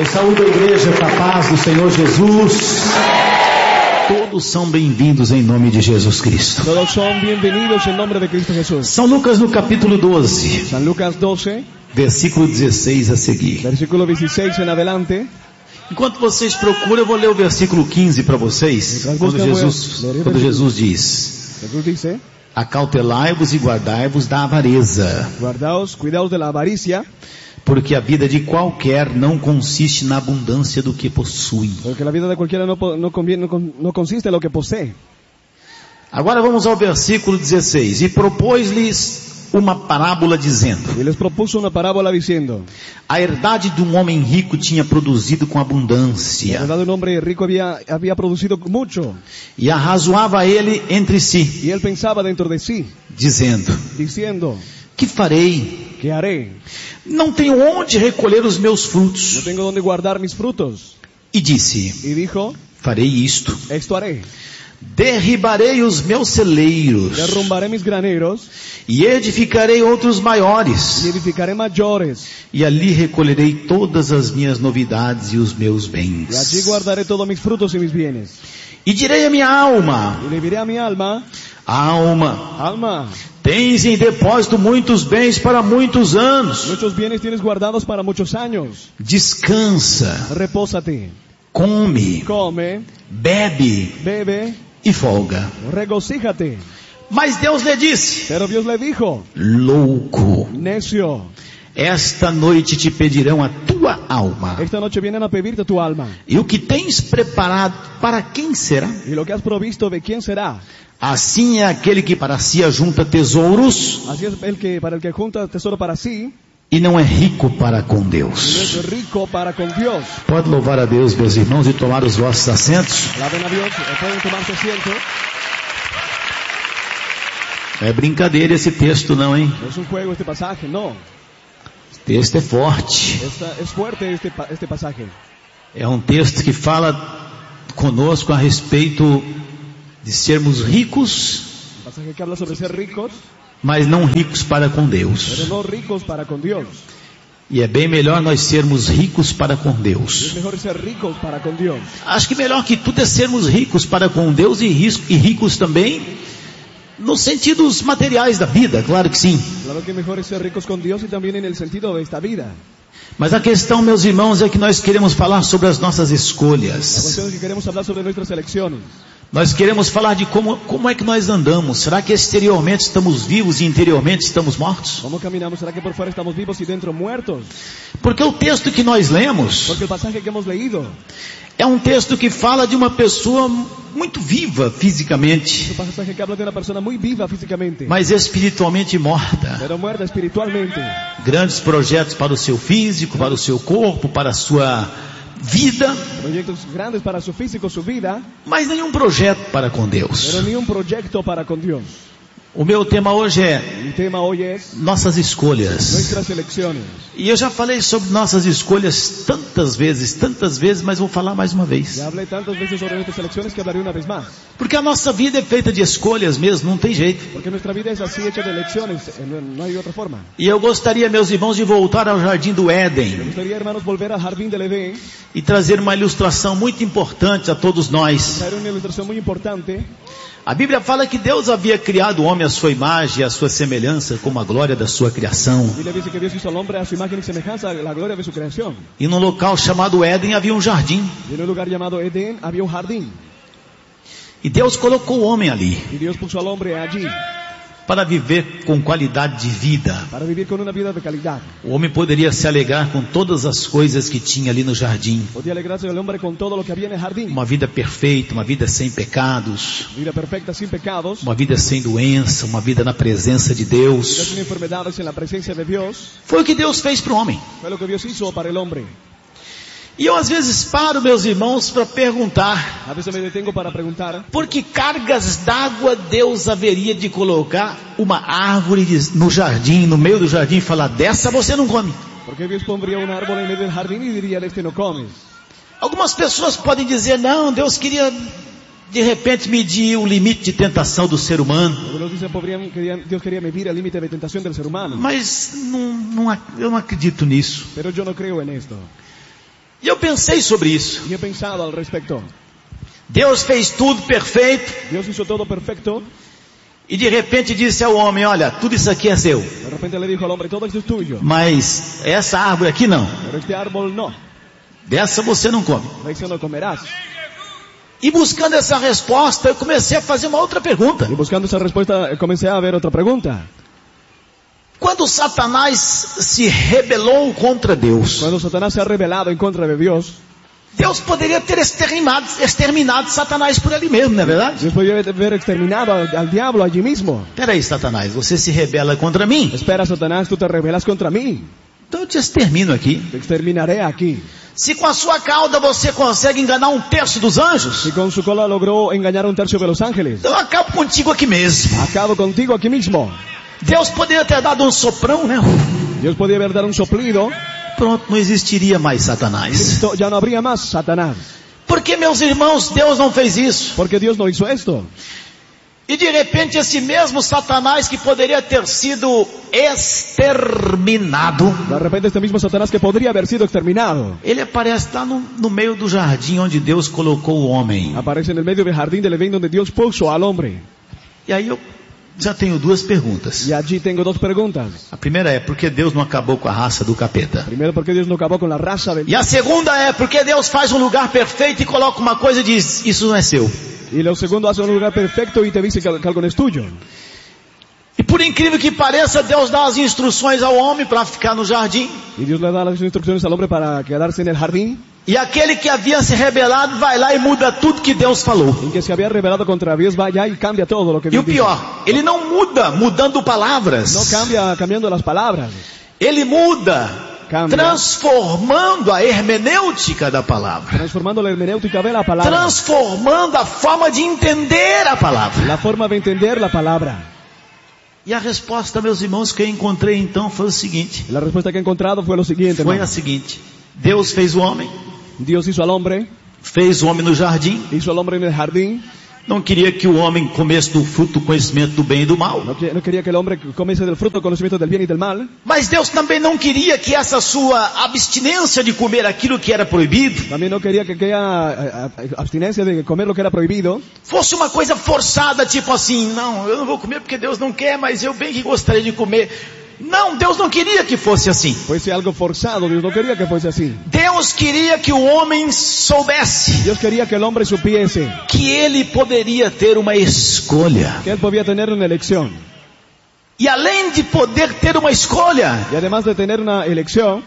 Eu saúdo a igreja com a paz do Senhor Jesus. Todos são bem-vindos em nome de Jesus Cristo. Todos son bienvenidos en nombre de Cristo Jesús. São Lucas no capítulo 12, San Lucas 12, versículo 16 a seguir. versículo 16 en adelante. Enquanto vocês procuram, eu vou ler o versículo 15 para vocês, quando Jesus diz: Jesús dice: acautelai-vos e guardai-vos da avareza, guardaos, cuidaos de la avaricia, porque a vida de qualquer não consiste na abundância do que possui. porque la vida de cualquiera no consiste en lo que posee. Agora vamos ao versículo 16. E propôs-lhes uma parábola dizendo: Y les propuso una parábola diciendo: a herdade de um homem rico tinha produzido com la abundância, verdad de un hombre rico había producido mucho, e arrazoava ele entre si, y él pensaba dentro de sí, dizendo: que farei? ¿qué haré? Não tenho onde recolher os meus No frutos. tengo donde guardar mis frutos. E disse: Y dijo: farei isto, esto haré, derribarei os meus celeiros, derrumbaré mis graneros, e edificarei outros y maiores, edificaré mayores, e ali recolherei todas as minhas novidades e os meus y allí bens. guardaré todos mis frutos y mis bienes. E direi à minha alma: Y le diré a mi alma: alma, alma, tens em depósito muitos bens para muitos anos. muchos bienes tienes guardados para muchos años. Descansa, Repósate, come, come, bebe bebe, e folga. regocíjate. Mas Deus lhe disse: Pero Dios le dijo: louco, necio, esta noite te pedirão a tua alma. esta noche vienen a pedirte tu alma. E o que tens preparado, para quem será? Y lo que has provisto, ¿de quién será? Assim é aquele que para si ajunta tesouros Así es para el que junta tesoro para sí, e não é rico para com y no Deus. es rico para con Dios. Pode louvar a Deus, meus irmãos, e tomar os vossos assentos. Alaben a Dios, pueden tomarse asiento. É brincadeira esse texto não, hein? No es un juego este pasaje, no. Esse texto é forte. Es fuerte este pasaje. É um texto que fala conosco a respeito de sermos ricos, Un pasaje que habla sobre ser ricos, mas não ricos para com pero Deus. no ricos para con Dios. E é bem melhor nós sermos ricos para com Es Deus. mejor ser ricos para con Dios. Acho que melhor que tudo é sermos ricos para com Deus e ricos também nos sentidos materiais da vida, claro que sim. Claro que mejor es ser ricos con Dios y también en el sentido de esta vida. Mas a questão, meus irmãos, é que nós queremos falar sobre as nossas La escolhas. cuestión es que queremos hablar sobre nuestras elecciones. Nós queremos falar de como é que nós andamos. Será que exteriormente estamos vivos e interiormente estamos mortos? ¿Cómo caminamos? ¿Será que por fuera estamos vivos y dentro muertos? Porque o texto que nós lemos Porque el pasaje que hemos leído é um texto que fala de uma pessoa muito viva fisicamente, es un pasaje que habla de una persona muy viva físicamente, mas espiritualmente morta. pero muerta espiritualmente. Grandes projetos para o seu físico, para o seu corpo, para a sua vida, Proyectos grandes para su físico, su vida, mas nenhum projeto para com Deus. pero ni un proyecto para con Dios. O meu tema hoje é Mi tema hoy es nossas escolhas. nuestras elecciones. E eu já falei sobre nossas escolhas tantas vezes, mas vou falar mais uma vez. Ya hablé tantas veces sobre nuestras elecciones que hablaré una vez más. Porque a nossa vida é feita de escolhas mesmo, não tem jeito. Porque nuestra vida es así, hecha de elecciones, no hay otra forma. E eu gostaria, meus irmãos, de voltar ao Jardim do Me Éden gustaría, hermanos, volver al jardín del Edén, e trazer uma ilustração muito importante a todos nós. traer una ilustración muy importante. A Bíblia fala que Deus havia criado o homem à sua imagem e à sua semelhança, como a glória da sua criação. La Biblia dice que Dios hizo al hombre a su imagen y semejanza, la gloria de su creación. E num local chamado Éden havia um jardim. Y en un lugar llamado Edén había un jardín. E Deus colocou o homem ali Y Dios puso al hombre allí para viver com qualidade de vida. para vivir con una vida de calidad. O homem poderia se alegrar com todas as coisas que tinha ali no jardim. Podía alegrarse el hombre con todo lo que había en el jardín. Uma vida perfeita, uma vida sem pecados, Vida perfecta, sin pecados, uma vida sem doença, uma vida na presença de vida Deus. sin enfermedades, en la presencia de Dios. Foi o que Deus fez para o homem. Fue lo que Dios hizo para el hombre. E eu às vezes paro, meus irmãos, para perguntar: A veces me detengo para preguntar, por que cargas d'água Deus haveria de colocar uma árvore no jardim, no meio do jardim, e falar: dessa você não come? ¿por qué Dios pondría un árbol en medio del jardín y diría, de este no comes? Algumas pessoas podem dizer: não, Deus queria de repente medir o limite de tentação do ser humano. Algunos dicen, Dios quería medir el límite de tentación del ser humano. Mas eu não acredito nisso. Pero yo no creo en esto. E eu pensei sobre isso. Y he pensado al respecto. Deus fez tudo perfeito Dios hizo todo perfecto. e de repente disse ao homem, olha, tudo isso aqui é seu, De repente le dijo al hombre, todo esto es tuyo. mas essa árvore aqui não, Pero este árbol no. dessa você não come. De eso no comerás. E buscando essa resposta, eu comecei a fazer uma outra pergunta. Y buscando esa respuesta, comencé a ver otra pregunta. Quando Satanás se rebelou contra Deus, Cuando Satanás se ha rebelado en contra de Dios, Deus poderia ter exterminado Satanás por ali mesmo, não é verdade? Dios podría haber exterminado al diablo allí mismo. Peraí, Satanás, você se rebela contra mim? Espera, Satanás, tú te rebelas contra mí. Então eu te extermino aqui. Te exterminaré aquí. Se com a sua cauda você consegue enganar 1/3 dos anjos, Si con su cola logró engañar a 1/3 de los ángeles, eu acabo contigo aqui mesmo. acabo contigo aquí mismo. Deus poderia ter dado um soprão, né? Dios podía haber dado un soplido. Pronto, não existiria mais Satanás. Listo, ya no habría más Satanás. Porque, meus irmãos, Deus não fez isso. Porque Dios no hizo esto. E de repente esse mesmo Satanás que poderia ter sido exterminado, De repente este mismo Satanás que podría haber sido exterminado, ele aparece lá no meio do jardim onde Deus colocou o homem. aparece en el medio del jardín del Edén donde Dios puso al hombre. E aí eu já tenho duas perguntas. Y allí tengo dos preguntas. A primeira é, por que Deus não acabou com a raça do capeta? Primero, ¿por qué Dios no acabó con la raza del... E a segunda é, por que Deus faz um lugar perfeito e coloca uma coisa e diz, isso não é seu? Y lo segundo, hace un lugar perfecto y te dice que algo no es tuyo. E por incrível que pareça, Deus dá as instruções ao homem para ficar no jardim. Y Dios le da las instrucciones al hombre para quedarse en el jardín. E aquele que havia se rebelado vai lá e muda tudo que Deus falou. En que se había rebelado contra Dios, va allá y cambia todo lo que E Dios o pior, ele não muda mudando palavras. dice. No cambia cambiando las palabras. Ele muda Cambia. transformando a hermenêutica da palavra. Transformando la hermenéutica de la palabra. Transformando a forma de entender a palavra. La forma de entender la palabra. E a resposta, meus irmãos, que eu encontrei então foi o seguinte. La respuesta que he encontrado fue lo siguiente, Foi hermano. a seguinte. Deus fez o homem, Dios hizo al hombre, fez o homem no jardim. hizo al hombre en el jardín. Não queria que o homem comesse do fruto do conhecimento do bem e do mal. No quería que el hombre comiese del fruto del conocimiento del bien y del mal. Mas Deus também não queria que essa sua abstinência de comer aquilo que era proibido También no quería que aquella abstinencia de comer lo que era prohibido fosse uma coisa forçada, tipo assim, não, eu não vou comer porque Deus não quer, mas eu bem que gostaria de comer. Não, Deus não queria que fosse assim. fuese algo forzado. Dios no quería que fuese así. Deus queria que o homem soubesse Dios quería que el hombre supiese que ele poderia ter uma escolha. que él podía tener una elección. E além de poder ter uma escolha, Y además de tener una elección,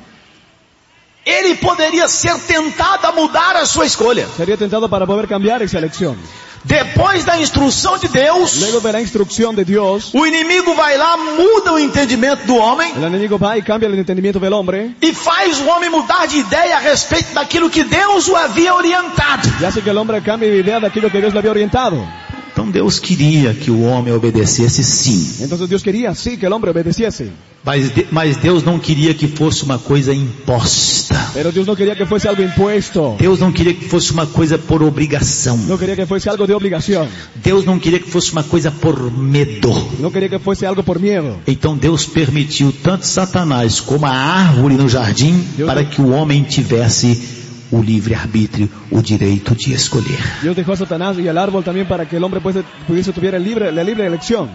ele poderia ser tentado a mudar a sua escolha. sería tentado para poder cambiar esa elección. Depois da instrução de Deus, Luego de la instrucción de Dios, o inimigo vai lá, muda o entendimento do homem el enemigo va y cambia el entendimiento del hombre e faz o homem mudar de ideia a respeito daquilo que Deus o havia orientado. y hace que el hombre cambie de idea de aquello que Dios le había orientado. Então Deus queria que o homem obedecesse sim, Entonces Dios quería, sí, que el hombre obedeciese. mas Deus não queria que fosse uma coisa imposta. Pero Dios no quería que fuese algo impuesto. Deus não queria que fosse uma coisa por obrigação. No quería que fuese algo de obligación. Deus não queria que fosse uma coisa por medo. No quería que fuese algo por miedo. Então Deus permitiu tanto Satanás como a árvore no jardim para que o homem tivesse o livre-arbítrio, o direito de escolher. Dios dejó a Satanás y al árbol también para que el hombre pudiese tuviera la libre elección.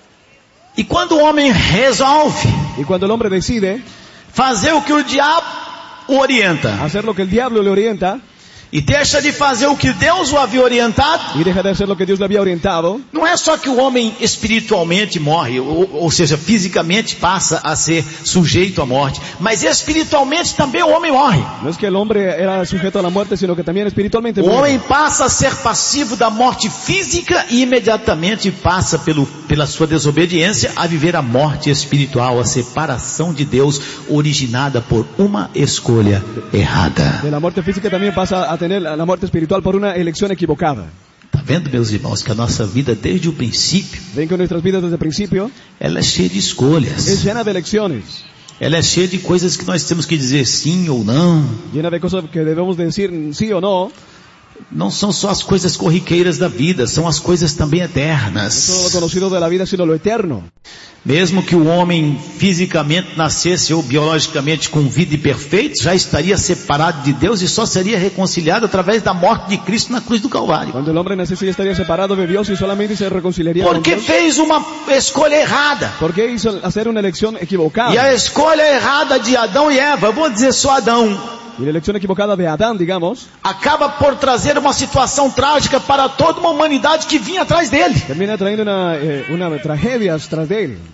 E quando o homem resolve Y cuando el hombre decide fazer o que o diabo o orienta hacer lo que el diablo le orienta e deixa de fazer o que Deus o havia orientado, y deja de hacer lo que Dios le había orientado, não é só que o homem espiritualmente morre, ou seja, fisicamente passa a ser sujeito à morte, mas espiritualmente também o homem morre. no es que el hombre era sujeto a la muerte, sino que también espiritualmente O muere. homem passa a ser passivo da morte física e imediatamente passa pela sua desobediência a viver a morte espiritual, a separação de Deus originada por uma escolha errada. De la muerte física también pasa a tener la muerte espiritual por una elección equivocada. Tá vendo, meus irmãos, que a nossa vida desde o princípio, Ven que nuestras vidas desde el principio ela é cheia de es escolhas. llena de elecciones, Ela é cheia de coisas que nós temos que dizer sim ou não. llena de cosas que debemos decir sí o no. não são só as coisas corriqueiras da vida, são as coisas também eternas. No es todo lo conocido de la vida, sino lo eterno. Mesmo que o homem fisicamente nascesse ou biologicamente com vida e perfeito, já estaria separado de Deus e só seria reconciliado através da morte de Cristo na cruz do Calvário. Cuando el hombre naciese ya estaría separado de Dios y solamente se reconciliaría con Porque Dios. fez uma escolha errada. ¿Por qué hizo hacer una elección equivocada? E a escolha errada de Adão e Eva, eu vou dizer só Adão, Y la elección equivocada de Adán, digamos, acaba por trazer uma situação trágica para toda uma humanidade que vinha atrás dele. termina trayendo una tragedia tras de él.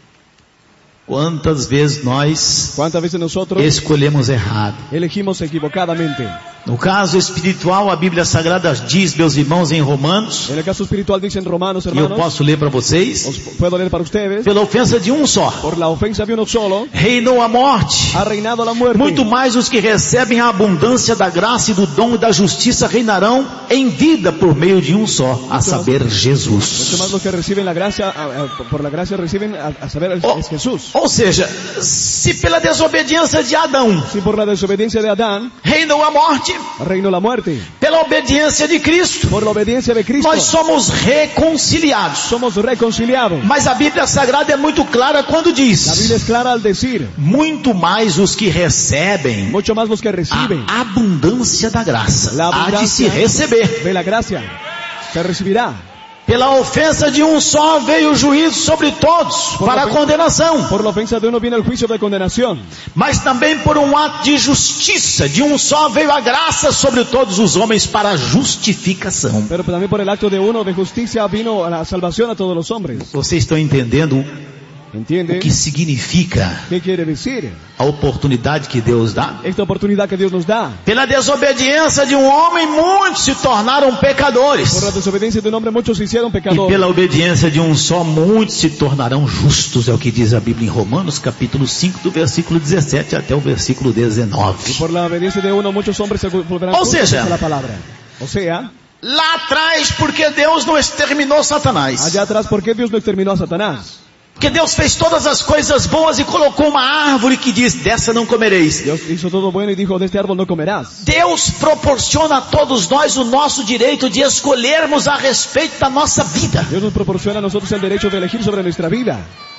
Quantas vezes nós ¿Cuántas veces nosotros escolhemos errado? elegimos equivocadamente? No caso espiritual, a Bíblia Sagrada diz, meus irmãos, em Romanos, En el caso espiritual dicen Romanos, e eu hermanos, posso ler para vocês, os puedo leer para ustedes, pela ofensa de um só, por la ofensa de uno solo, reinou a morte. ha reinado la muerte. Muito mais os que recebem a abundância da graça e do dom e da justiça reinarão em vida por meio de um só, a saber, Mucho Jesus. más los que reciben la gracia, por la gracia reciben a saber es Jesús. Ou seja, se pela desobediência de Adão Si por la desobediencia de Adán reinou a morte, reinó la muerte, pela obediência de Cristo, por la obediencia de Cristo nós somos reconciliados. somos reconciliados. Mas a Bíblia Sagrada é muito clara quando La Biblia diz, es clara al decir, muito mais os que recebem mucho más los que reciben a abundância da graça, la há de se abundancia receber. de la gracia, se recibirá. Pela ofensa de um só veio o juízo sobre todos, Por para a la condenação. Por la ofensa de uno viene el juicio de condenación, Mas também por um ato de justiça, de um só veio a graça sobre todos os homens para a justificação. pero también por el acto de uno de justicia vino la salvación a todos los hombres. Vocês estão entendendo ¿Entiende? o que significa ¿Qué quiere decir? a oportunidade que Deus dá? Esta oportunidad que Dios nos da. Pela desobediência de um homem, muitos se tornaram pecadores. Por la desobediencia de un hombre muchos se hicieron E pecadores. pela obediência de um só, muitos se tornarão justos, é o que diz a Bíblia em Romanos, capítulo 5, do versículo 17 até o versículo 19. Por la obediencia de uno muchos hombres se volverán O justos, sea, dice la palabra. O sea, Lá atrás, porque Deus não exterminou Satanás. allá atrás, ¿por qué Dios no exterminó a Satanás? Porque Deus fez todas as coisas boas e colocou uma árvore que diz, dessa não comereis. Dios hizo todo bueno y dijo, de este árbol no comerás. Deus proporciona a todos nós o nosso direito de escolhermos a respeito da nossa vida. Dios nos proporciona a nosotros el derecho de elegir sobre nuestra vida.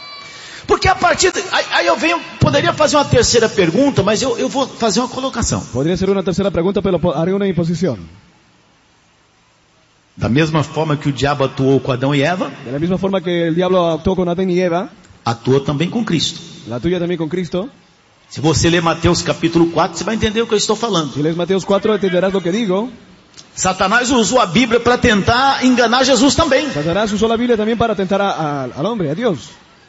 Porque a partir aí eu venho, poderia fazer uma terceira pergunta, mas eu vou fazer uma colocação. Podría ser una tercera pregunta, pero haré una imposición. Da mesma forma que o diabo atuou com Adão e Eva, De la misma forma que el diablo actuó con Adán y Eva, atua também com Cristo. la tuya también con Cristo. Se você ler Mateus capítulo 4, você vai entender o que eu estou falando. Si lees Mateos 4, entenderás lo que digo. Satanás usou a Bíblia para tentar enganar Jesus também. Satanás usó la Biblia también para tentar al hombre, a Dios.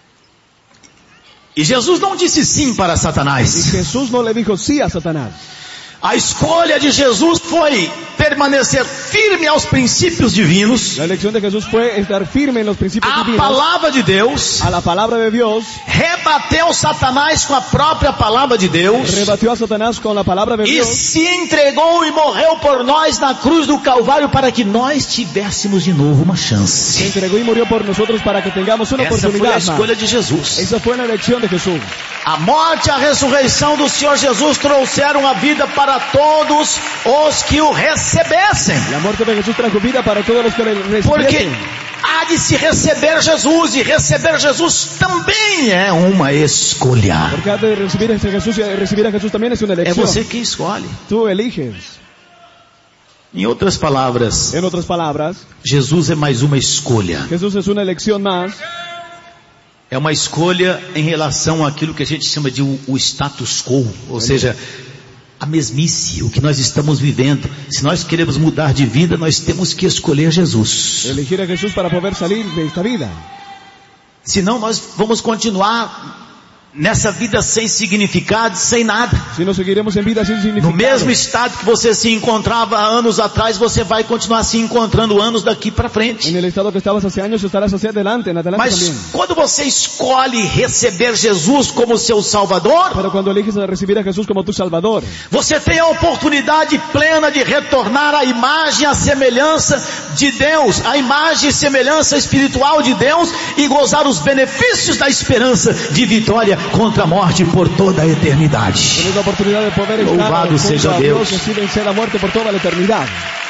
E Jesus não disse sim para Y Satanás. Jesús no le dijo sí a Satanás. A escolha de Jesus foi permanecer firme aos princípios divinos, La elección de Jesús fue estar firme en los principios a divinos, palavra de Deus, a la palabra de Dios, rebateu Satanás com a própria palavra de Deus rebatió a Satanás con la palabra de e Dios se entregou e morreu por nós na cruz do Calvário para que nós tivéssemos de novo uma se chance. entregó y murió por nosotros para que tengamos una Essa foi a oportunidad más. escolha de Jesus. Esa fue la elección de Jesús. A morte e a ressurreição do Senhor Jesus trouxeram a vida para todos os que o recebessem. La muerte de Jesús trajo vida para todos los que le Porque recibiesen. há de se receber Jesus, e receber Jesus também é uma escolha. Porque antes de recibir a Jesús, recibir a Jesús también es una É elección. você que escolhe. Tú eliges. Em outras palavras, En otras palabras, Jesus é mais uma escolha. Jesús es una elección más. É uma escolha em relação àquilo que a gente chama de o status quo, ou seja, a mesmice, o que nós estamos vivendo. Se nós queremos mudar de vida, nós temos que escolher Jesus. Elegir a Jesús para poder salir de esta vida. Senão nós vamos continuar nessa vida sem significado, sem nada. Si no seguiremos en vida sin No significado. mesmo estado que você se encontrava há anos atrás, você vai continuar se encontrando anos daqui para frente. En el estado que estabas hace años, estarás hacia adelante, en adelante Mas también. quando você escolhe receber Jesus como seu Salvador, Pero cuando eliges a recibir a Jesús como tu Salvador, você tem a oportunidade plena de retornar à imagem e à semelhança de Deus, a imagem e semelhança espiritual de Deus, e gozar os benefícios da esperança de vitória contra a morte por toda a eternidade. tienes la oportunidad de poder estar Louvado junto seja a Deus. Dios y así vencer la muerte por toda la eternidad.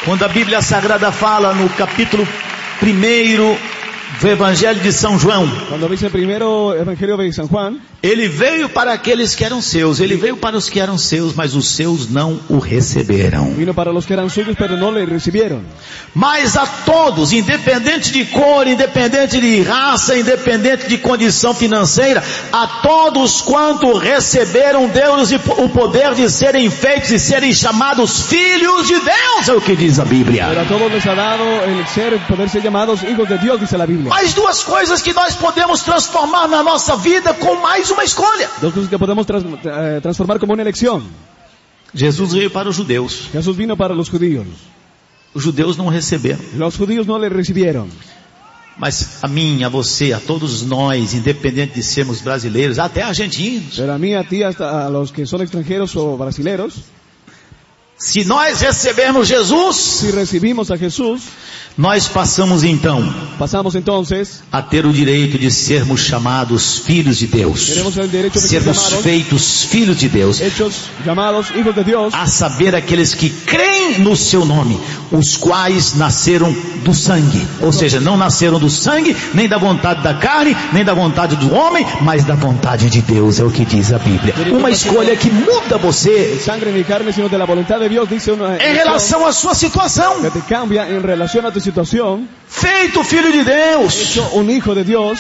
Quando a Bíblia Sagrada fala no capítulo 1 do Evangelho de São João, Cuando dice primero Evangelio de San Juan, ele veio para aqueles que eram seus, ele veio para os que eram seus, mas os seus não o receberam. vino para los que eran suyos, pero no le recibieron. Mas a todos, independente de cor, independente de raça, independente de condição financeira, a todos quanto receberam Deus e o poder de serem feitos e serem chamados filhos de Deus, é o que diz a Bíblia. Pero a todos les ha dado el poder ser llamados hijos de Dios, dice la Biblia. Mais duas coisas que nós podemos transformar na nossa vida com mais uma escolha. Dos cosas que podemos transformar como una elección. Jesus veio para os judeus. Jesús vino para los judíos. Os judeus não receberam. Los judíos no le recibieron. Mas a mim, a você, a todos nós, independente de sermos brasileiros, até argentinos, Pero a mí, a ti, hasta a los que son extranjeros o brasileros, se nós recebermos Jesus, si recibimos a Jesús, nós passamos então pasamos entonces a ter o direito de sermos chamados filhos de Deus, tenemos el derecho de ser sermos llamados, feitos filhos de Deus, hechos llamados hijos de Dios, a saber aqueles que creem no seu nome, os quais nasceram do sangue, ou seja, não nasceram do sangue, nem da vontade da carne, nem da vontade do homem, mas da vontade de Deus, é o que diz a Bíblia. Uma escolha que muda você sangre ni carne, sino de la voluntad de Dios, dice una em relação à sua situação. que te cambia en relación a tu situación, Feito filho de Deus, hecho un hijo de Dios,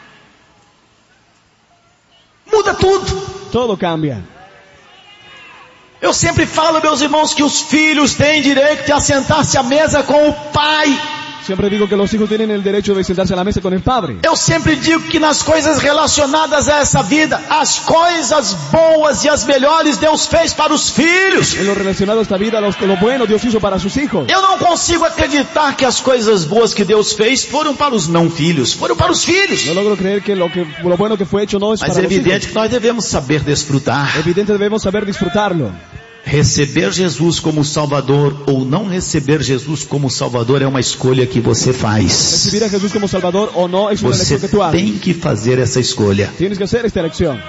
muda tudo. todo cambia. Eu sempre falo, meus irmãos, que os filhos têm direito de assentar-se à mesa com o pai. Siempre digo que los hijos tienen el derecho de sentarse a la mesa con el padre. Eu sempre digo que nas coisas relacionadas a essa vida, as coisas boas e as melhores Deus fez para os filhos. En lo relacionado a esta vida, lo bueno Dios hizo para sus hijos. Eu não consigo acreditar que as coisas boas que Deus fez foram para os não filhos, foram para os filhos. No logro creer que lo bueno que fue hecho no es Mas para é los evidente hijos. que nós devemos saber desfrutar. Evidente debemos saber disfrutarlo. Receber Jesus como Salvador ou não receber Jesus como Salvador é uma escolha que você faz. Recibir a Jesús como Salvador o no es una Você elección que tú haces. tem que fazer essa escolha. Tienes que hacer esta elección.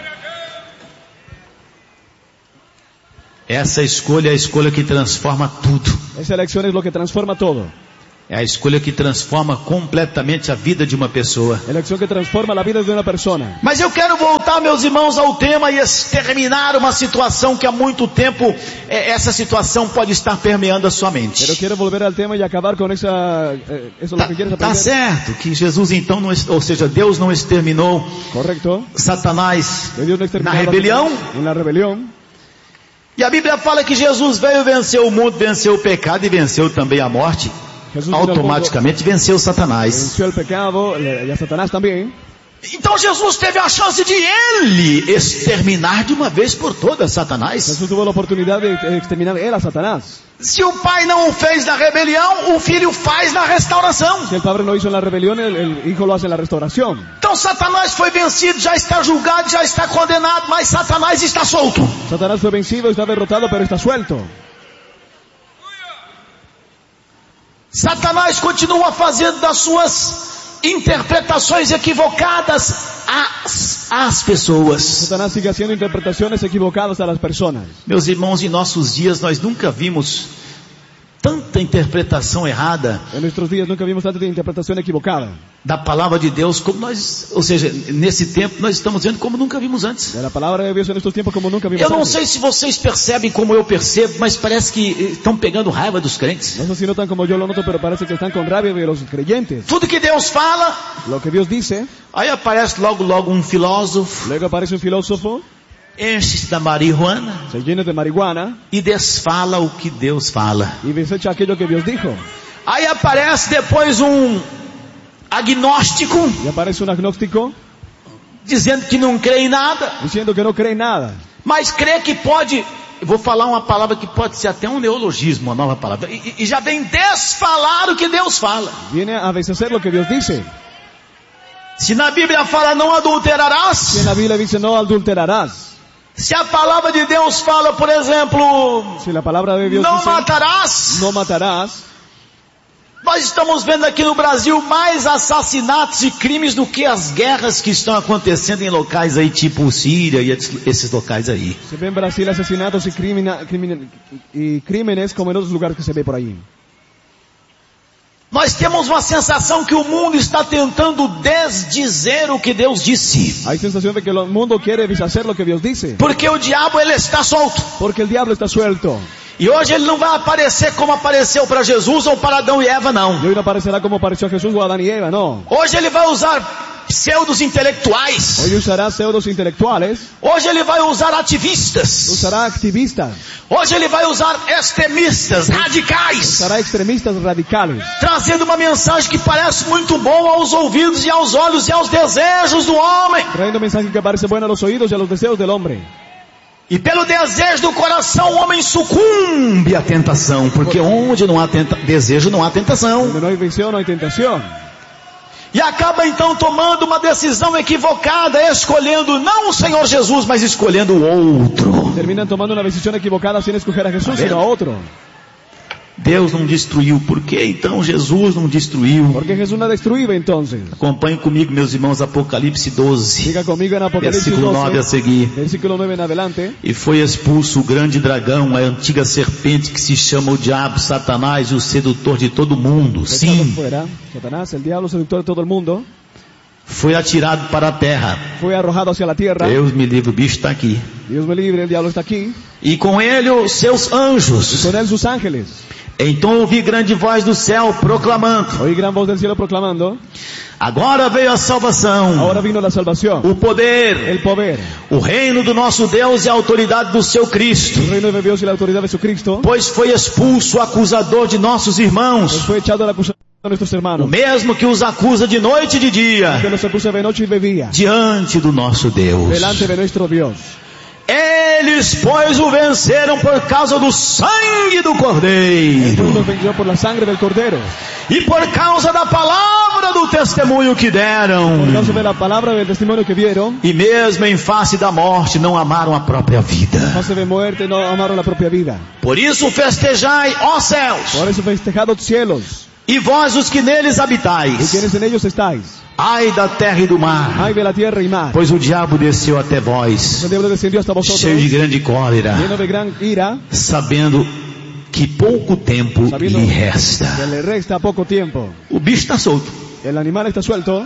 Essa escolha é a escolha que transforma tudo. Esa elección es lo que transforma todo. É a escolha que transforma completamente a vida de uma pessoa. Elección que transforma la vida de una persona. Mas eu quero voltar, meus irmãos, ao tema e terminar uma situação que há muito tempo, essa situação pode estar permeando a sua Pero mente. quiero volver al tema y acabar con eso es lo que quieres Tá aprender. certo que Jesus então, ou seja, Deus não exterminou Correcto. Satanás Que Dios no exterminó na rebelião. en la rebelión. E a Bíblia fala que Jesus veio, venceu o mundo, venceu o pecado e venceu também a morte. Jesús vino al mundo, Automaticamente venceu Satanás. venció el pecado y a Satanás también. Então Jesus teve a chance de ele exterminar de uma vez por todas Satanás. Jesús tuvo la oportunidad de exterminar él a Satanás. Se o pai não o fez na rebelião, o filho faz na restauração. Si el padre lo hizo en la rebelión, el hijo lo hace en la restauración. Então Satanás foi vencido, já está julgado, já está condenado, mas Satanás está solto. Satanás fue vencido, está derrotado, pero está suelto. Satanás continua fazendo das suas interpretações equivocadas às pessoas. Satanás sigue haciendo interpretaciones equivocadas a las personas. Meus irmãos, em nossos dias nós nunca vimos tanta interpretação errada En nuestros días nunca vimos tanta interpretación equivocada da palavra de Deus como nós, ou seja, nesse tempo nós estamos vendo como nunca vimos antes. de la palabra de Dios en estos tiempos como nunca vimos Eu não antes. sei se vocês percebem como eu percebo, mas parece que estão pegando raiva dos crentes. No sé si notan como yo lo noto, pero parece que están con rabia de los creyentes. Tudo que Deus fala, Lo que Dios dice, aí aparece logo um filósofo, luego aparece un filósofo, enche-se da marihuana se llena de marihuana e desfala o que Deus fala. y desecha aquello que Dios dijo. Aí aparece depois agnóstico, Y aparece un agnóstico dizendo que não crê em nada, diciendo que no cree en nada. mas crê que pode, eu vou falar uma palavra que pode ser até um neologismo, uma nova palavra, e já vem desfalar o que Deus fala. Viene a deshacer lo que Dios dice. Se na Bíblia fala não Si adulterarás, en la Biblia dice no adulterarás. se a palavra de Deus fala, por exemplo, Si la palabra de Dios não dice matarás, no matarás, nós estamos vendo aqui no Brasil mais assassinatos e crimes do que as guerras que estão acontecendo em locais aí tipo Síria e esses locais aí. se ve en Brasil asesinatos y crímenes como en otros lugares que se ve por ahí. Nós temos uma sensação que o mundo está tentando desdizer o que Deus disse. Hay sensación de que el mundo quiere deshacer lo que Dios dice. Porque o diabo, ele está solto. Porque el diablo está suelto. E hoje ele não vai aparecer como apareceu para Jesus ou para Adão e Eva, não. Y hoy no aparecerá como apareció a Jesús o a Adán y Eva, no. Hoje ele vai usar pseudos intelectuais. Hoy usará pseudos intelectuales. Hoje ele vai usar ativistas. Usará activistas. Hoje ele vai usar extremistas, radicais. Usará extremistas radicales. Trazendo uma mensagem que parece muito boa aos ouvidos e aos olhos e aos desejos do homem. Trayendo mensaje que parece bueno a los oídos y a los deseos del hombre. E pelo desejo do coração o homem sucumbe à tentação. Porque onde não há desejo não há tentação. Donde no hay visión, no hay tentación. E acaba então tomando uma decisão equivocada, escolhendo não o Senhor Jesus, mas escolhendo o outro. Terminan tomando una decisión equivocada sin escoger a Jesús, sino a otro. Deus não destruiu, por que então Jesus não destruiu? Porque Jesús no destruiba entonces. Acompanhe comigo, meus irmãos, Apocalipse 12, Diga conmigo en Apocalipsis versículo 9 a 12, seguir. versículo 9 en adelante. E foi expulso o grande dragão, a antiga serpente que se chama o diabo, Satanás, o sedutor de todo mundo. Echado Sim, fuera, Satanás, el diablo seductor de todo el mundo, foi atirado para a terra. fue arrojado hacia la tierra. Deus me livre, o bicho está aqui. Dios me libre, el diablo está aquí. E com ele os seus Y anjos. con él sus ángeles. Então ouvi grande voz do céu proclamando: Oí gran voz del cielo proclamando: agora veio a salvação, ahora vino la salvación, o poder, el poder, o reino do nosso Deus e a autoridade do seu Cristo. el reino de Dios y la autoridad de su Cristo. Pois foi expulso o acusador de nossos irmãos, Pues fue echado a la acusación de nuestros o hermanos, mesmo que os acusa de noite e de dia, que nos acusa de noche y de día, diante do nosso Deus. delante de nuestro Dios. Eles, pois, o venceram por causa do sangue do Él Cordeiro nos venció por la sangre del Cordero, e por causa da palavra do testemunho que deram. por causa de la palabra del testimonio que dieron. E mesmo em face da morte não amaram a própria vida. Fase de muerte no amaron la propia vida. Por isso festejai, ó céus, Por eso festejados cielos, e vós os que neles y habitais. quienes en ellos estáis. Ai da terra e do mar, Ay de la tierra y mar. pois o diabo desceu até vós, El diablo descendió hasta vosotros, cheio de grande cólera, lleno de gran ira, sabendo que pouco tempo sabiendo lhe que resta. le resta poco tiempo. O bicho está solto. El animal está suelto.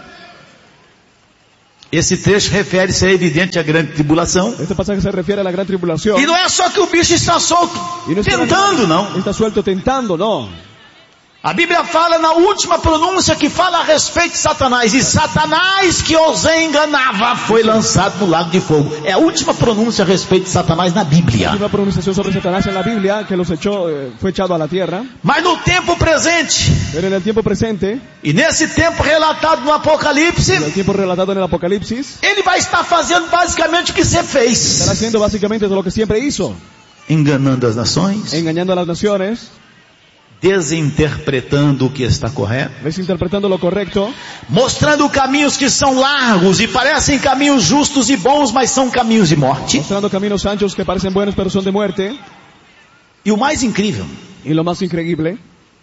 Esse trecho refere-se, é evidente, à grande tribulação. Este pasaje se refiere a la gran tribulación. E não é só que o bicho está solto, Y no es que el tentando, animal não. está suelto tentando, no. A Bíblia fala na última pronúncia que fala a respeito de Satanás. E Satanás que os enganava foi lançado no lago de fogo. É a última pronúncia a respeito de Satanás na Bíblia. Hay una pronunciación sobre Satanás en la Biblia que los echó, fue echado a la tierra. Mas no tempo presente, Pero en el tiempo presente, e nesse tempo relatado no Apocalipse, en el tiempo relatado en el Apocalipsis, ele vai estar fazendo basicamente o que você estará fez. haciendo básicamente todo lo que siempre hizo, Enganando as nações, engañando a las naciones, desinterpretando o que está correto, desinterpretando lo correcto, mostrando caminhos que são largos e parecem caminhos justos e bons, mas são caminhos de morte. mostrando caminos anchos que parecen buenos pero son de muerte. E o mais incrível, Y lo más increíble,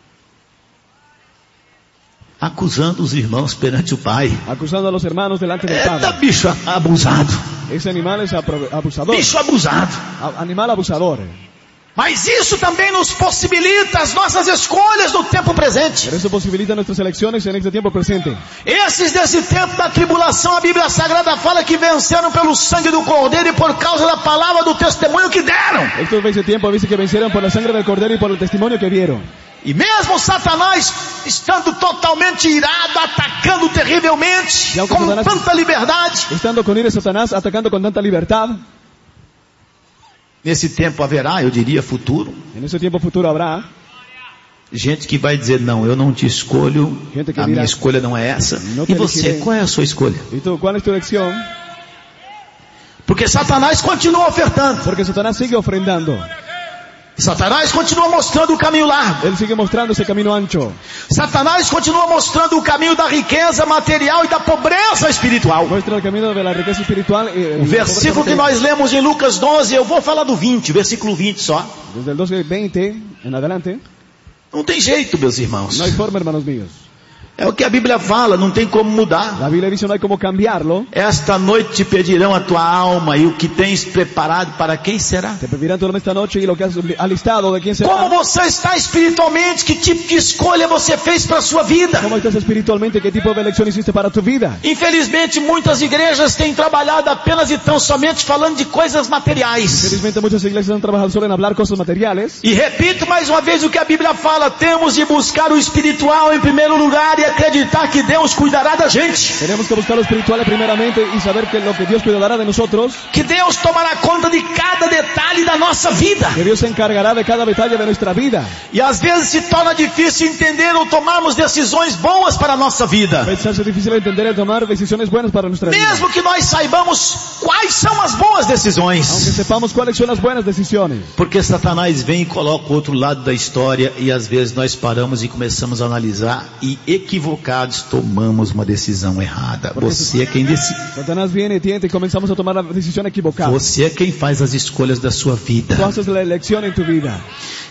acusando os irmãos perante o Pai. acusando a los hermanos delante del Eita, Padre. bicho abusado. Ese animal es abusador, Bicho abusado. animal abusador. Mas isso também nos possibilita as nossas escolhas no tempo presente. Pero eso posibilita nuestras elecciones en este tiempo presente. Esses desse tempo da tribulação, a Bíblia Sagrada fala que venceram pelo sangue do Cordeiro e por causa da palavra do testemunho que deram. Estos de ese tiempo dice que vencieron por la sangre del Cordero y por el testimonio que dieron. E mesmo Satanás estando totalmente irado, atacando terrivelmente, E ao que com Satanás- tanta liberdade, Estando con ira y Satanás, atacando con tanta libertad, nesse tempo haverá, eu diria, futuro, en ese tiempo futuro habrá gente que vai dizer, não, eu não te escolho, Gente que a minha dirá, escolha não é essa. "No te E você, elegiré". qual é a sua escolha? ¿Y tú cuál es tu elección? Porque Satanás continua ofertando. Porque Satanás sigue ofrendando. Satanás continua mostrando o caminho largo. Él sigue mostrando ese camino ancho. Satanás continua mostrando o caminho da riqueza material e da pobreza espiritual. Muestra el camino de la riqueza espiritual. O versículo que nós lemos em Lucas 12, eu vou falar do 20, versículo 20 só. Desde el 12:20 en adelante, Não tem jeito, meus irmãos. no hay forma, hermanos míos. É o que a Bíblia fala, não tem como mudar. La Biblia dice no hay como cambiarlo. Esta noite te pedirão a tua alma e o que tens preparado para quem será? Te pedirán tu alma esta noche y lo que has alistado de quién será. Como você está espiritualmente? Que tipo de escolha você fez para a sua vida? ¿Cómo estás espiritualmente? ¿Qué tipo de elección hiciste para tu vida? Infelizmente, muitas igrejas têm trabalhado apenas e tão somente falando de coisas materiais. Infelizmente muchas iglesias han trabajado solo en hablar cosas materiales. E repito mais uma vez o que a Bíblia fala: temos de buscar o espiritual em primeiro lugar e acreditar que Deus cuidará da gente. Tenemos que buscar lo espiritual primeramente y saber que lo que Dios cuidará de nosotros. Que Deus tomará conta de cada detalhe da nossa vida. Que Dios se encargará de cada detalle de nuestra vida. E às vezes se torna difícil entender ou tomarmos decisões boas para a nossa vida. A veces es difícil entender y tomar decisiones buenas para nuestra vida. Mesmo que nós saibamos quais são as boas decisões. Aunque sepamos cuáles son las buenas decisiones. Porque Satanás vem e coloca o outro lado da história e às vezes nós paramos e começamos a analisar e equivocados tomamos uma decisão errada. Você é quem decide. Satanás viene y tienta y comenzamos a tomar la decisión equivocada. Você é quem faz as escolhas da sua vida. Tú haces la elección en tu vida.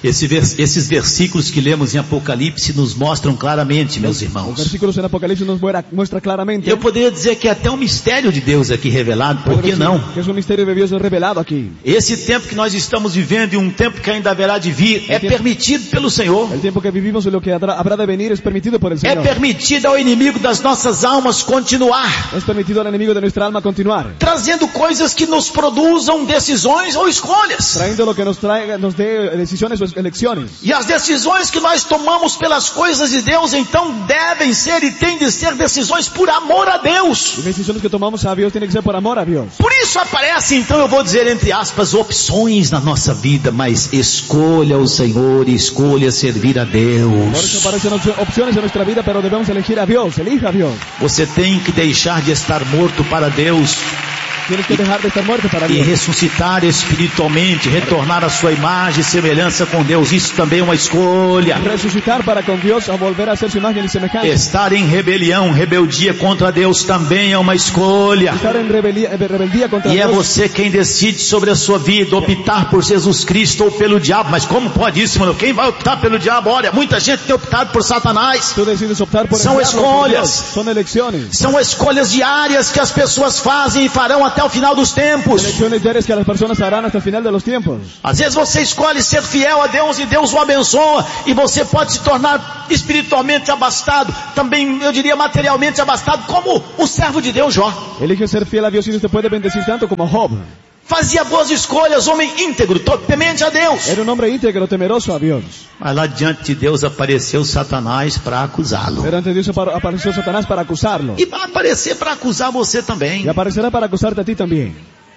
Esses versículos que lemos em Apocalipse nos mostram claramente, meus Los irmãos. versículos en Apocalipsis nos muestra claramente. Eu poderia dizer que é até um mistério de Deus aqui revelado, por que não? Que es un misterio de Dios revelado aquí. Esse tempo que nós estamos vivendo e um tempo que ainda haverá de vir é permitido pelo Senhor. El tiempo que vivimos y lo que habrá de venir es permitido por el É Señor. permitido ao inimigo das nossas almas continuar, Es permitido al enemigo de nuestra alma continuar. trazendo coisas que nos produzam decisões ou escolhas. Trayendo lo que nos dé decisiones o elecciones. E as decisões que nós tomamos pelas coisas de Deus, então devem ser e têm de ser decisões por amor a Deus. Y decisiones que tomamos a Dios tienen que ser por amor a Dios. Por isso aparece, então, eu vou dizer entre aspas, opções na nossa vida, mas escolha o Senhor e escolha servir a Por eso Deus. aparecen opciones en nuestra vida, pero debemos elegir a Dios. Elija a Dios. Você tem que deixar de estar morto para Deus Tienes que dejar de estar muerto para e Dios. ressuscitar espiritualmente, retornar à sua imagem e semelhança com Deus. Isso também é uma escolha. Resucitar para con Dios, a volver a ser su imagen y semejanza. Estar em rebelião, rebeldia contra Deus também é uma escolha. Estar en rebeldía contra E é Dios. você quem decide sobre a sua vida, optar por Jesus Cristo ou pelo diabo. Mas como pode isso, mano? Quem vai optar pelo diabo? Olha, muita gente tem optado por Satanás. Tú decides optar por el São diablo, por escolhas. Dios. Son elecciones. São escolhas diárias que as pessoas fazem e farão até o final dos tempos. Elecciones diarias que las personas harán hasta el final de los tiempos. Às vezes você escolhe ser fiel a Deus e Deus o abençoa e você pode se tornar espiritualmente abastado, também eu diria materialmente abastado, como o servo de Deus Jó. Elige ser fiel a Dios y Dios te puede bendecir tanto como Job. Fazia boas escolhas, homem íntegro, temente a Deus. Era un hombre íntegro, temeroso a Dios. Mas lá diante de Deus apareceu Satanás para acusá-lo. Pero ante Dios apareció Satanás para acusarlo. E vai aparecer para acusar você também. Y aparecerá para acusarte a ti también.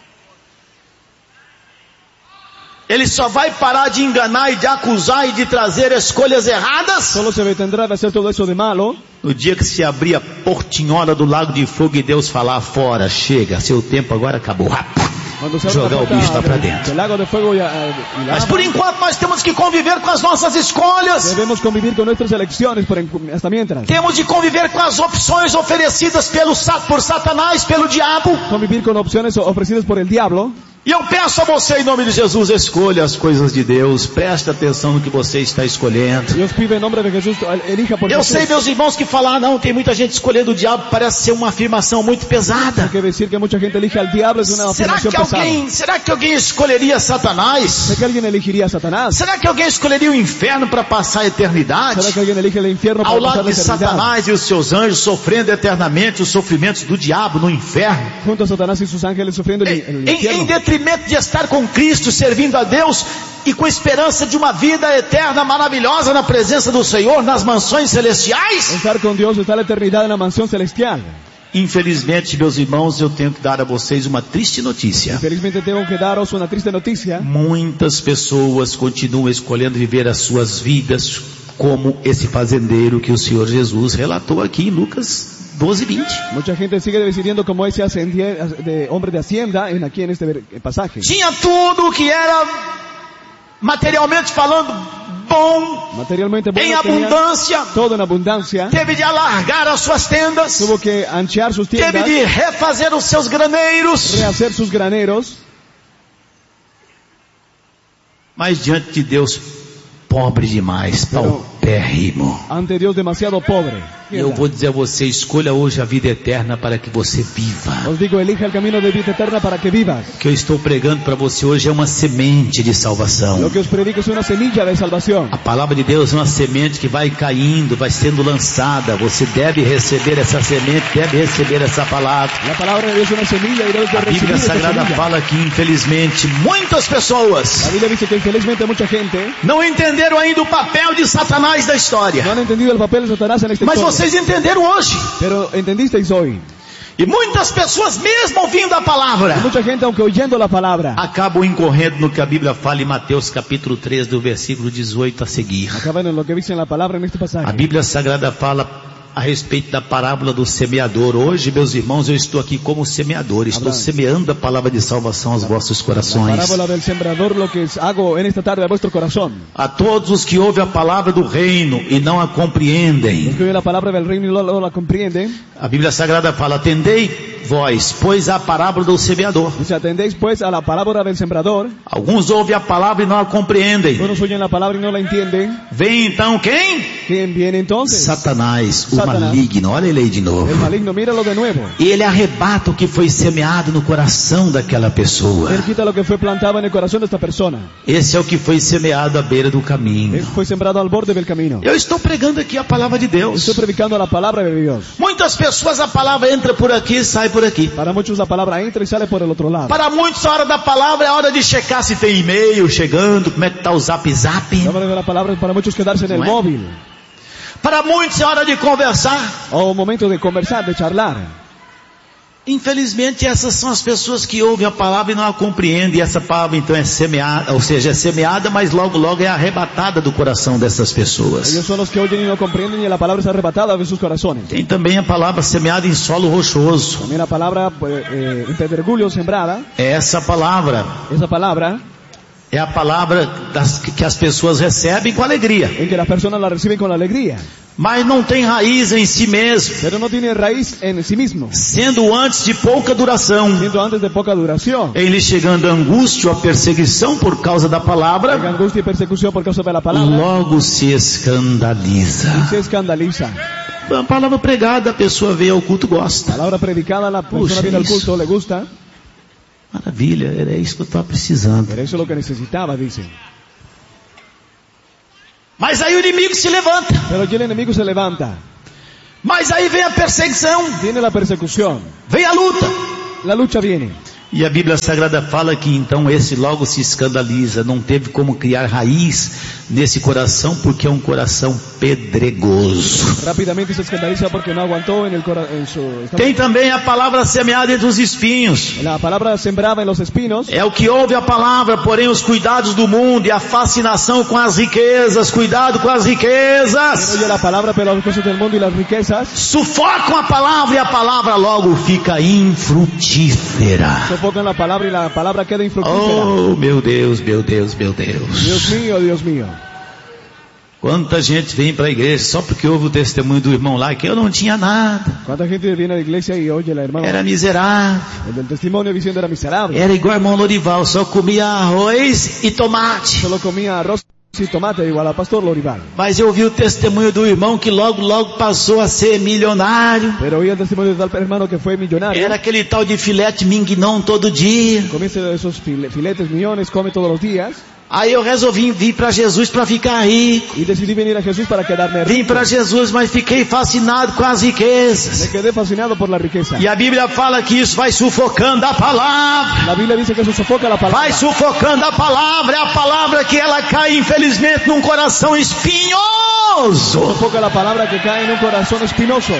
Ele só vai parar de enganar e de acusar e de trazer escolhas erradas Solo se detendrá de hacer todo eso de malo no dia que se abrir a portinhola do lago de fogo e Deus falar: fora, chega, seu tempo agora acabou. cuando se abra Jogar la o bicho lá puerta para dentro. del lago de fuego y la Mas por enquanto nós temos que conviver com as nossas escolhas. debemos convivir con nuestras elecciones hasta mientras. Temos de conviver com as opções oferecidas por Satanás, pelo diabo. Convivir con opciones ofrecidas por el diablo. E eu peço a você, em nome de Jesus, escolha as coisas de Deus. Preste atenção no que você está escolhendo. Dios pide en nombre de Jesús, elija por Eu Jesús. sei, meus irmãos, que falar não, tem muita gente escolhendo o diabo, parece ser uma afirmação muito pesada. Hay que decir que mucha gente elige al diablo es una afirmación pesada. Será que alguém escolheria Satanás? ¿Será que alguien elegiría a Satanás? Será que alguém escolheria o inferno para passar a eternidade? ¿Será que alguien elige el infierno Ao para pasar lado la de eternidad? Satanás e os seus anjos sofrendo eternamente os sofrimentos do diabo no inferno. Junto a Satanás y sus ángeles sufriendo el Em infierno. detrimento de estar com Cristo, servindo a Deus e com esperança de uma vida eterna maravilhosa na presença do Senhor, nas mansões celestiais. Estar con Dios, estar la eternidad en la mansión celestial. Infelizmente, meus irmãos, eu tenho que dar a vocês uma triste notícia. Felizmente tengo que daros una triste noticia. Muitas pessoas continuam escolhendo viver as suas vidas como esse fazendeiro que o Senhor Jesus relatou aqui em Lucas 12:20. Mucha gente sigue decidiendo como ese hombre de hacienda aquí en este pasaje. Tinha tudo o que era, materialmente falando, bom, Materialmente em bueno, tenía abundância. todo en abundancia. Teve de alargar as suas tendas, Tuvo que anchar sus teve tiendas, de refazer os seus graneiros. rehacer sus graneros. Mas diante de Deus, pobre demais, paupérrimo. Ante Dios demasiado pobre. Eu vou dizer a você, escolha hoje a vida eterna para que você viva. Os digo, elija el camino de vida eterna para que vivas. O que eu estou pregando para você hoje é uma semente de salvação. Lo que os predico es una semilla de salvación. A palavra de Deus é uma semente que vai caindo, vai sendo lançada. Você deve receber essa semente, deve receber essa palavra. La palabra de Dios es una semilla y debes de A recibir Bíblia esa Sagrada semilla. fala que infelizmente muitas pessoas La Biblia dice que infelizmente mucha gente não entenderam ainda o papel de Satanás da história. no han entendido el papel de Satanás en esta Mas historia. vocês entenderam hoje. Pero entendisteis hoy. E muitas pessoas, mesmo ouvindo a palavra, Y mucha gente, aunque oyendo la palabra, acabam incorrendo no que a Bíblia fala em Mateus capítulo 3, do versículo 18 a seguir. acaban en lo que dice en la palabra en este A pasaje. Bíblia Sagrada fala a respeito da parábola do semeador. Hoje, meus irmãos, eu estou aqui como semeador. Estou semeando a palavra de salvação aos vossos La corações. parábola del sembrador, lo que hago en esta tarde a vuestro corazón. A todos os que ouvem a palavra do reino e não a Los compreendem. que oyen la palabra del reino y no la comprenden, A Bíblia Sagrada fala: atendei vós, pois a parábola do semeador. dice, atendéis pues a la palabra del sembrador. Alguns ouvem a palavra e não a compreendem. Unos oyen la palabra y no la entienden. Vem então quem? ¿Quién viene entonces? Satanás, o Satanás. maligno. Olha ele aí de novo. El maligno, míralo de nuevo. E ele arrebata o que foi semeado no coração daquela pessoa. Él quita lo que fue plantado en el corazón de esta persona. Esse é o que foi semeado à beira do Él caminho. fue sembrado al borde del camino. Eu estou pregando aqui a palavra de Deus. Estoy predicando la palabra de Dios. Muitas pessoas a palavra entra por aqui e sai por aqui. Para muchos la palabra entra y sale por el otro lado. Para muitos a hora da palavra é a hora de checar se tem e-mail chegando, como é que está o zap zap. La hora de la palabra es para muchos quedarse en el ¿No es? móvil. Para muitos é hora de conversar. O un momento de conversar, de charlar. Infelizmente essas são as pessoas que ouvem a palavra e não a compreendem. E essa palavra então é semeada, ou seja, é semeada, mas logo logo é arrebatada do coração dessas pessoas. Ellos son los que oyen y no comprenden y la palabra es arrebatada de sus corazones. Tem também a palavra semeada em solo rochoso. También la palabra en pedregulho sembrada. Essa palavra Esa palabra é a palavra que as pessoas recebem com alegria, en que las personas la reciben con alegría. mas não tem raiz em si mesmo, Pero no tiene raíz en sí mismo. sendo antes de pouca duração, Siendo antes de poca duración. em lhe chegando a angústia ou a perseguição por causa da Llega palavra, angustia y persecución por causa de la palabra. logo se escandaliza. Y se escandaliza. A palavra pregada, a pessoa veio ao culto, gosta. Palabra predicada, la persona Puxa, viene al isso. culto, le gusta. Maravilha, era isso que eu estava precisando. Pero eso es lo que necesitaba, dice. Mas aí o inimigo se levanta, Pero ya el enemigo se levanta. mas aí vem a perseguição, Viene la persecución. vem a luta. La lucha viene. E a Bíblia Sagrada fala que então esse logo se escandaliza, não teve como criar raiz nesse coração, porque é um coração pedregoso. Rápidamente se escandaliza porque no aguantó en su... Tem também a palavra semeada entre os espinhos. La palabra sembrada en los espinos. É o que ouve a palavra, porém os cuidados do mundo e a fascinação com as riquezas, cuidado com as Que no riquezas, oye la palabra, pero las cosas del mundo y las riquezas. sufocam a palavra e a palavra logo fica infrutífera. Sofocan la palabra y la palabra queda infructífera. Oh, meu Deus, meu Deus, meu Deus. Dios mío, Dios mío. Quanta gente vem para a igreja só porque ouve o testemunho do irmão lá, que eu não tinha nada, ¿Cuánta gente viene a la iglesia y oye la hermana? era miserável, El del testimonio diciendo era miserable. era igual irmão Lorival, só comia arroz e tomate. Solo comía arroz y tomate igual al pastor Lorival. Mas eu vi o testemunho do irmão que logo logo passou a ser milionário. Pero oí el testimonio de tal hermano que fue millonario. Era aquele tal de filete mingnon todo dia. Comienza esos filetes millones, come todos los días. Aí eu resolvi vir para Jesus para ficar rico. Y decidí venir a Jesús para quedarme Vim rico. para Jesus, mas fiquei fascinado com as Me riquezas. quedé fascinado por la riqueza. E a Bíblia fala que isso vai sufocando a palavra. La Biblia dice que eso sofoca la palabra. Vai sufocando a palavra. É a palavra que ela cai, infelizmente, num coração espinhoso. Sofoca la palabra que cae en un corazón espinoso.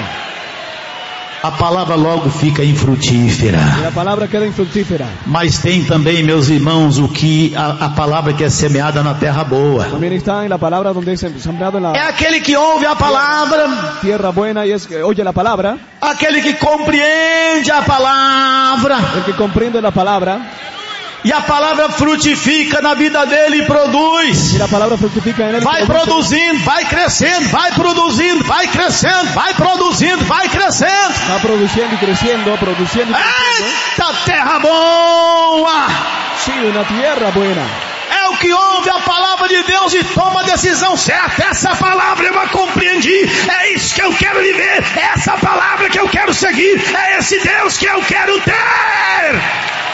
A palavra logo fica Y infrutífera. la palabra queda infructífera. Mas tem também, meus irmãos, o que a palavra que é semeada na terra boa. También está en la palabra donde es sembrado en É la aquele que ouve a palavra, tierra buena y es que oye la palabra. aquele que compreende a palavra, El que comprende la palabra. e a palavra frutifica na vida dele e produz. Y la palabra fructifica en él. Vai produzindo, vai crescendo, vai produzindo, vai crescendo, vai produzindo, vai crescendo. Va produciendo y creciendo, produciendo y creciendo. Eita terra boa! Sí, una tierra buena. É o que ouve a palavra de Deus e toma a decisão certa. Essa palavra eu a compreendi, é isso que eu quero viver, é essa palavra que eu quero seguir, é esse Deus que eu quero ter.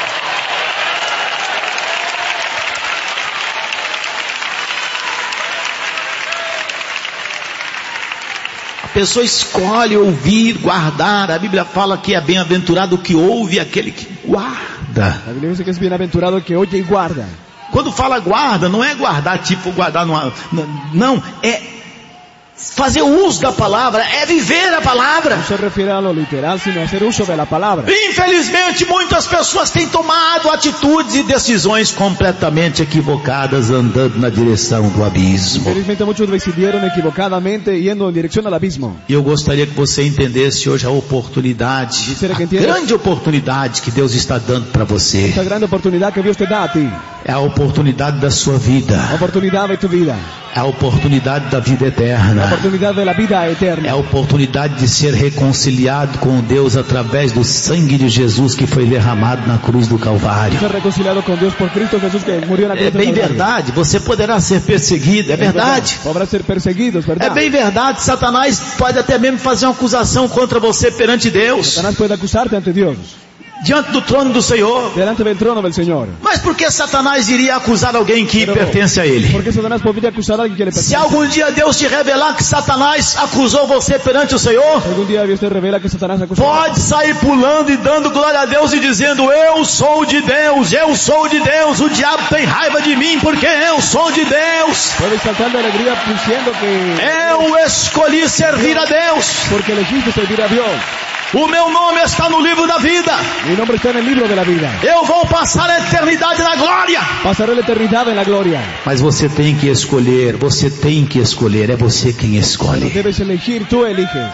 A pessoa escolhe ouvir, guardar. A Bíblia fala que é bem-aventurado o que ouve, aquele que guarda. La Biblia dice que es bienaventurado el que oye y guarda. Quando fala guarda, não é guardar tipo guardar numa... Não, é fazer uso da palavra, é viver a palavra. No se refiere a lo literal, sino a hacer uso de la palabra. Infelizmente, muitas pessoas têm tomado atitudes e decisões completamente equivocadas, andando na direção do abismo. Infelizmente muchos decidieron equivocadamente yendo en dirección al abismo. E eu gostaria que você entendesse hoje a oportunidade, a grande oportunidade que Deus está dando para você. Esta grande oportunidad que Dios te da a ti. É a oportunidade da sua vida. La oportunidad de tu vida. É a oportunidade da vida eterna. La oportunidad de la vida eterna. É a oportunidade de ser reconciliado com Deus através do sangue de Jesus que foi derramado na cruz do Calvário. Ser reconciliado com Deus por Cristo Jesús que murió na cruz do Calvário. É bem verdade, você poderá ser perseguido, é verdade. Podrá ser perseguido, é verdade. É bem verdade, Satanás pode até mesmo fazer uma acusação contra você perante Deus. Satanás pode acusarte ante Deus. Diante do trono do Senhor. Delante del trono del Señor. Mas por que Satanás iria acusar alguém que pertence a ele? Por que Satanás poderia acusar alguém que lhe pertence? Se algum dia Deus te revelar que Satanás acusou você perante o Senhor, algum dia Deus te revela que Satanás acusou, pode sair pulando e dando glória a Deus e dizendo: eu sou de Deus, eu sou de Deus. O diabo tem raiva de mim porque eu sou de Deus. Pode saltar de alegria dizendo que eu escolhi servir a Deus. Porque elegiste servir a Deus. O meu nome está no livro da vida. Mi nombre está en el libro de la vida. Eu vou passar a eternidade na glória. Pasaré la eternidad en la gloria. Mas você tem que escolher, você tem que escolher, é você quem escolhe. Debes elegir, tú eliges.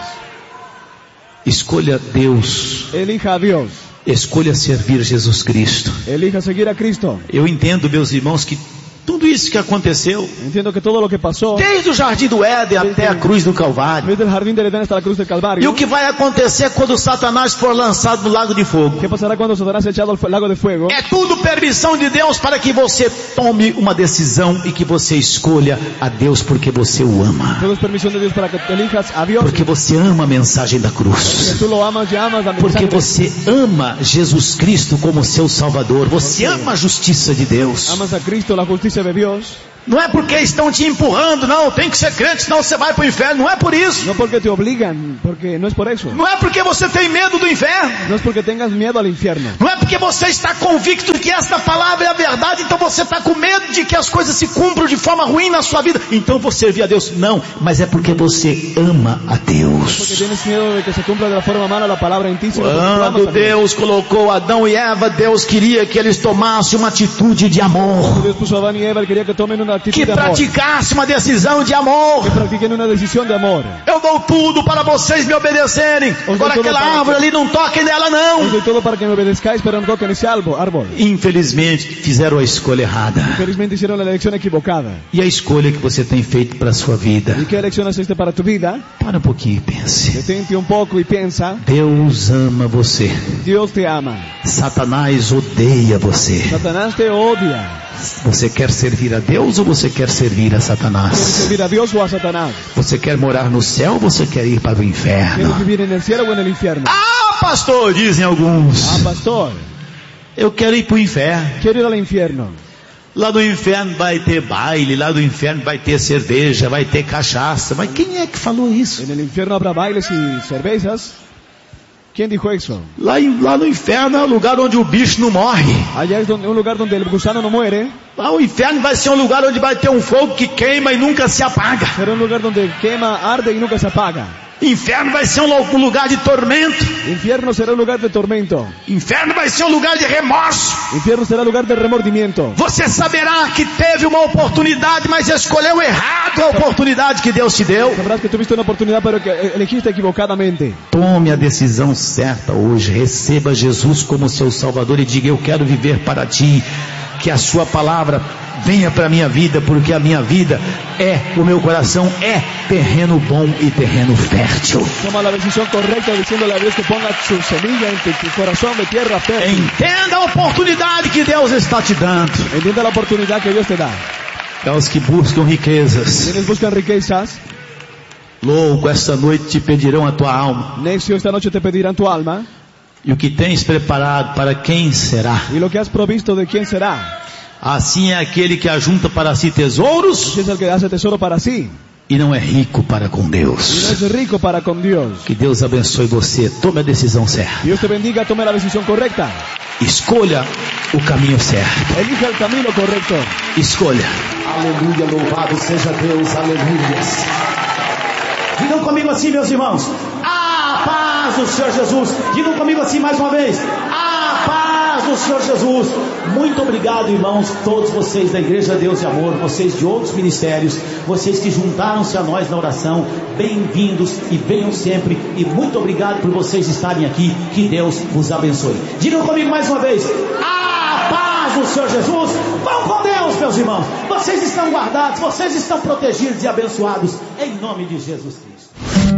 Escolha Deus. Elija a Dios. Escolha servir Jesus Cristo. Elija seguir a Cristo. Eu entendo, meus irmãos, que tudo isso que aconteceu, entendo que todo lo que pasó, desde o jardim do Éden até a cruz do Calvário, desde el jardín del Edén hasta la cruz del Calvario, e o que vai acontecer quando Satanás for lançado no lago de fogo, que passará quando Satanás é echado ao lago de fuego, é tudo permissão de Deus para que você tome uma decisão e que você escolha a Deus porque você o ama. Todo es permisión de Dios para que elijas a Dios, porque você ama a mensagem da cruz, porque tú lo amas y amas la porque você ama Jesus Cristo como seu Salvador, você ama a justiça de Deus, amas a Cristo, la justicia de Dios. Não é porque estão te empurrando, não, tem que ser crente, senão você vai para o inferno, não é por isso. Não porque te obrigan, porque não é por isso. Não é porque você tem medo do inferno. Não é porque tengas medo ao inferno. Não é porque você está convicto de que esta palavra é a verdade, então você está com medo de que as coisas se cumpram de forma ruim na sua vida, então vou servir a Deus. Não, mas é porque você ama a Deus. Porque tienes medo de que se cumpra de forma mala a palavra em ti. Quando Deus colocou Adão e Eva, Deus queria que eles tomassem uma atitude de amor. Deus puso Adão e Eva, ele queria que tomem uma que praticasse uma decisão de amor. Que pratiquem uma decisão de amor. Eu dou tudo para vocês me obedecerem. Agora aquela árvore ali, não toquem nela não. Eu dou tudo para que me obedezcais, pero não toquem nesse árbol. Infelizmente fizeram a escolha errada. Infelizmente fizeram a eleição equivocada. E a escolha que você tem feito para a sua vida? E que eleição hiciste para tu vida? Para um pouquinho e pense. Detente pouco e pensa. Deus ama você. Deus te ama. Satanás odeia você. Satanás te odia. Você quer servir a Deus ou você quer servir a Satanás? Quer servir a Deus ou a Satanás? Você quer morar no céu ou você quer ir para o inferno? Quer viver no céu ou no inferno? Ah, pastor, dizem alguns. Ah, pastor. Eu quero ir para o inferno. Quero ir ao inferno. Lá no inferno vai ter baile, lá no inferno vai ter cerveja, vai ter cachaça. Mas quem é que falou isso? No inferno habrá bailes e cervejas. Quem dijo isso? Lá no inferno é o lugar onde o bicho não morre. Allá é um lugar onde o gusano não muere. Lá o inferno vai ser um lugar onde vai ter um fogo que queima e nunca se apaga. Será um lugar onde queima, arde e nunca se apaga. Inferno vai ser um lugar de tormento. Inferno será um lugar de tormento. Inferno vai ser um lugar de remorso. Inferno será um lugar de remordimiento. Você saberá que teve uma oportunidade, mas escolheu errado a oportunidade que Deus te deu. Sabrás que tuviste uma oportunidade, mas que elegiste equivocadamente. Tome a decisão certa hoje. Receba Jesus como seu Salvador e diga: eu quero viver para ti. Que a sua palavra venha para a minha vida, porque a minha vida o meu coração é terreno bom e terreno fértil. Toma a decisão correta, dizendo a Deus que ponga sua semilla em tu coração de terra fértil. Entenda a oportunidade que Deus está te dando. Entenda a oportunidade que Deus te dá. Aos que buscam riquezas, Quienes buscan riquezas, louco, esta noite te pedirão a tua alma. necio, esta noche te pedirán tu alma. E o que tens preparado, para quem será? Y lo que has provisto, ¿de quién será? Assim é aquele que ajunta para si tesouros Si es el que hace tesoro para sí e não é rico para com y no Deus. es rico para con Dios. Que Deus abençoe você. Tome a decisão certa. Dios te bendiga, tome la decisión correcta. Escolha o caminho certo. Elija el camino correcto. Escolha. Aleluia, louvado seja Deus, aleluia. Digam comigo assim, meus irmãos. A paz do Senhor Jesus. Digam comigo assim mais uma vez. A paz do Senhor Jesus. Muito obrigado, irmãos, todos vocês da Igreja Deus e Amor, vocês de outros ministérios, vocês que juntaram-se a nós na oração. Bem-vindos e venham sempre. E muito obrigado por vocês estarem aqui. Que Deus vos abençoe. Digam comigo mais uma vez. A paz do Senhor Jesus. Vão com Deus, meus irmãos. Vocês estão guardados, vocês estão protegidos e abençoados em nome de Jesus Cristo.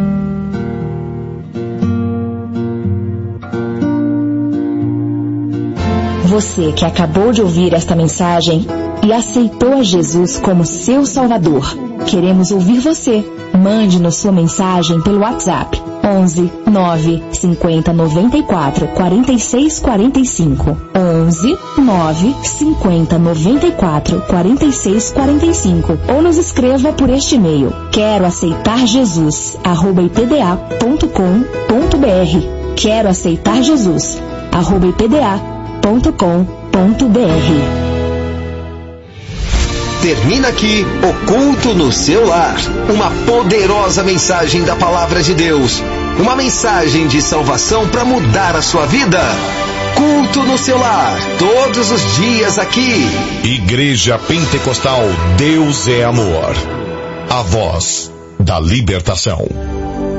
Você que acabou de ouvir esta mensagem e aceitou a Jesus como seu Salvador, queremos ouvir você. Mande-nos sua mensagem pelo WhatsApp 11 9 50 94 46 45 11 9 50 94 46 45 ou nos escreva por este e-mail queroaceitarjesus@ipda.com.br queroaceitarjesus@ipda.com.br. Termina aqui o Culto no Seu Lar. Uma poderosa mensagem da Palavra de Deus. Uma mensagem de salvação para mudar a sua vida. Culto no Seu Lar, todos os dias aqui. Igreja Pentecostal Deus é Amor. A voz da libertação.